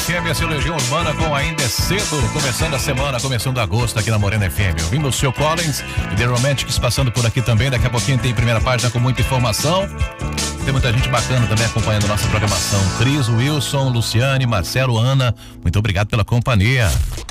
FM, essa é Legião Urbana com Ainda é Cedo, começando a semana, começando agosto aqui na Morena FM. Ouvimos o Phil Collins e The Romantics passando por aqui também. Daqui a pouquinho tem primeira página com muita informação. Tem muita gente bacana também acompanhando nossa programação. Cris, Wilson, Luciane, Marcelo, Ana, muito obrigado pela companhia.